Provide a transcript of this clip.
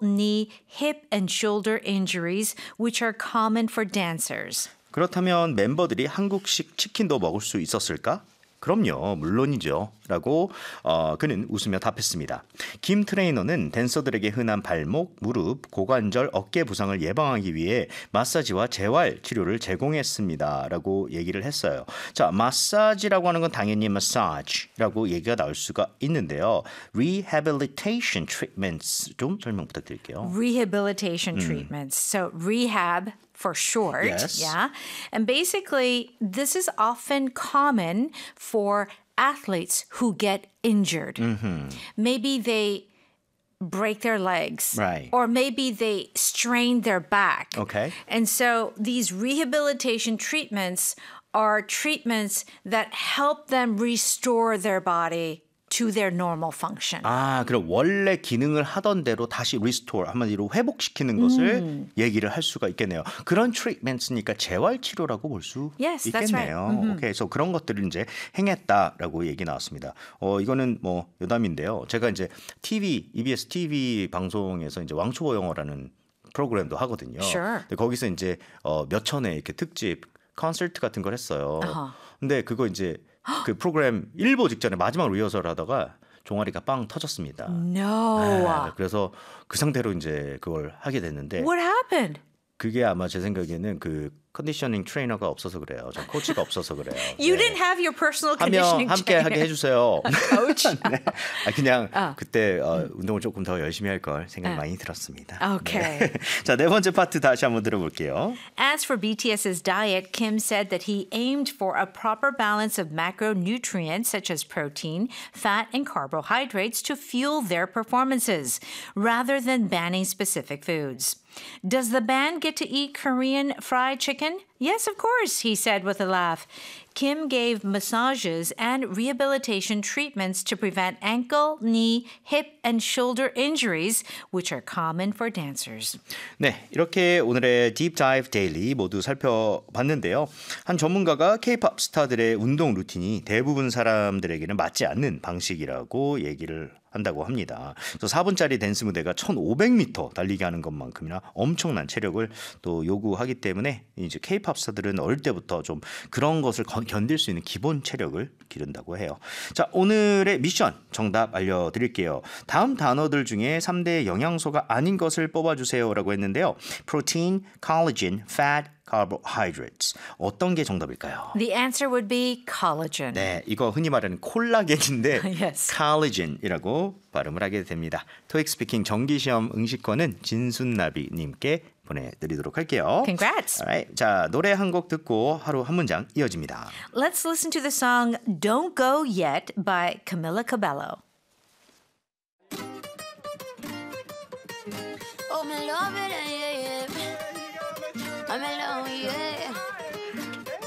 knee, hip, and shoulder injuries, which are common for dancers. 그렇다면 멤버들이 한국식 치킨도 먹을 수 있었을까? 그럼요, 물론이죠. 라고 그는 웃으며 답했습니다. 김 트레이너는 댄서들에게 흔한 발목, 무릎, 고관절, 어깨 부상을 예방하기 위해 마사지와 재활 치료를 제공했습니다. 라고 얘기를 했어요. 자, 마사지라고 하는 건 당연히 massage라고 얘기가 나올 수가 있는데요. Rehabilitation treatments 좀 설명 부탁드릴게요. Rehabilitation treatments. So rehab for short. Yes. Yeah. And basically, this is often common for athletes who get injured. Maybe they break their legs. Right. Or maybe they strain their back. Okay. And so these rehabilitation treatments are treatments that help them restore their body to their normal function. 아, 그럼 원래 기능을 하던 대로 다시 restore, 한마디로 회복시키는 것을 얘기를 할 수가 있겠네요. 그런 트리트먼트니까 재활치료라고 볼 수 Yes, that's right. 있겠네요. 오케이, 그래서 그런 것들을 이제 행했다라고 얘기 나왔습니다. 이거는 뭐 여담인데요. 제가 이제 EBS TV 방송에서 이제 왕초보 영어라는 프로그램도 하거든요. Sure. 근데 거기서 이제 몇 천회 이렇게 특집 콘서트 같은 걸 했어요. 근데 그거 이제 그 프로그램 1보 직전에 마지막 리허설 하다가 종아리가 빵 터졌습니다. No. 네, 그래서 그 상태로 이제 그걸 하게 됐는데 What happened? 그게 아마 제 생각에는 그 컨디셔닝 트레이너가 없어서 그래요. 저 코치가 없어서 그래요. You 네. didn't have your personal 하며 conditioning 함께 trainer. 하게 해주세요. Coach? 네. 그냥 그때 운동을 조금 더 열심히 할 걸 생각이 많이 들었습니다. Okay. 네. 자, 네 번째 파트 다시 한번 들어볼게요. As for BTS's diet, Kim said that he aimed for a proper balance of macronutrients such as protein, fat, and carbohydrates to fuel their performances, rather than banning specific foods. Does the band get to eat Korean fried chicken? Yes, of course, he said with a laugh. Kim gave massages and rehabilitation treatments to prevent ankle, knee, hip, and shoulder injuries, which are common for dancers. 네, 이렇게 오늘의 Deep Dive Daily 모두 살펴봤는데요. 한 전문가가 K-pop 스타들의 운동 루틴이 대부분 사람들에게는 맞지 않는 방식이라고 얘기를 한다고 합니다. 그래서 4분짜리 댄스 무대가 1,500m 달리게 하는 것만큼이나 엄청난 체력을 또 요구하기 때문에 이제 K-pop 스타들은 어릴 때부터 좀 그런 것을 견딜 수 있는 기본 체력을 기른다고 해요. 자, 오늘의 미션 정답 알려드릴게요. 다음 단어들 중에 3대 영양소가 아닌 것을 뽑아주세요라고 했는데요. Protein, collagen, fat, carbohydrates. 어떤 게 정답일까요? The answer would be collagen. 네, 이거 흔히 말하는 콜라겐인데 Yes. collagen이라고 발음을 하게 됩니다. 토익 스피킹 정기시험 응시권은 진순나비님께 보내드리도록 할게요. Congrats. Alright, 자, 노래 한 곡 듣고 하루 한 문장 이어집니다. Let's listen to the song Don't Go Yet by Camila Cabello. Oh, me love it, yeah, yeah. I'm alone, yeah.